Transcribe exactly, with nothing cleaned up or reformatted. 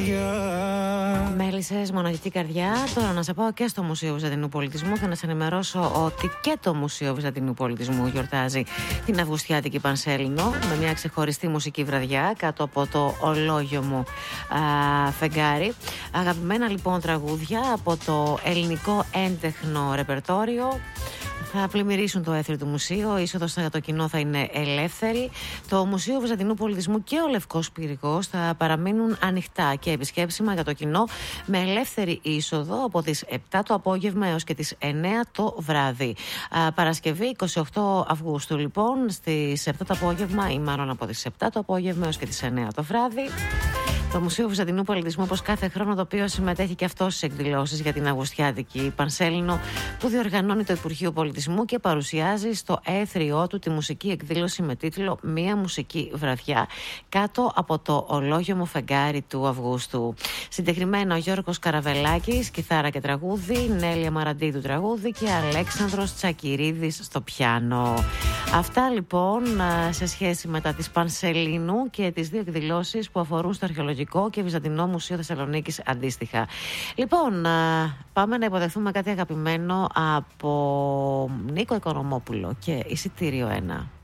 Μέλισσες, μοναχική καρδιά. Τώρα να σε πάω και στο Μουσείο Βυζαντινού Πολιτισμού και να σε ενημερώσω ότι και το Μουσείο Βυζαντινού Πολιτισμού γιορτάζει την Αυγουστιάτικη Πανσέλινο με μια ξεχωριστή μουσική βραδιά κάτω από το ολόγιομο α, φεγγάρι. Αγαπημένα λοιπόν τραγούδια από το ελληνικό έντεχνο ρεπερτόριο θα πλημμυρίσουν το έθριο του μουσείου. Η είσοδος για το κοινό θα είναι ελεύθερη. Το Μουσείο Βυζαντινού Πολιτισμού και ο Λευκός Πύργος θα παραμείνουν ανοιχτά και επισκέψιμα για το κοινό με ελεύθερη είσοδο από τις επτά το απόγευμα έως και τις εννέα το βράδυ. Α, Παρασκευή εικοστή ογδόη Αυγούστου λοιπόν στις επτά το απόγευμα ή μάλλον από τις επτά το απόγευμα έως και τις εννέα το βράδυ. Το Μουσείο Βυζαντινού Πολιτισμού, όπως κάθε χρόνο, το οποίο συμμετέχει και αυτό στις εκδηλώσεις για την Αυγουστιάτικη Πανσέλινο που διοργανώνει το Υπουργείο Πολιτισμού και παρουσιάζει στο έθριό του τη μουσική εκδήλωση με τίτλο «Μία μουσική βραδιά» κάτω από το ολόγιομο φεγγάρι του Αυγούστου. Συγκεκριμένα ο Γιώργος Καραβελάκης, κιθάρα και τραγούδι, Νέλια Μαραντίδου τραγούδι και Αλέξανδρος Τσακυρίδης στο πιάνο. Αυτά λοιπόν σε σχέση με τα της Πανσελίνου και τις δύο εκδηλώσεις που αφορούν στο Αρχαιολογικό και Βυζαντινό Μουσείο Θεσσαλονίκης αντίστοιχα. Λοιπόν, πάμε να υποδεχθούμε κάτι αγαπημένο από Νίκο Οικονομόπουλο και Εισιτήριο ένα.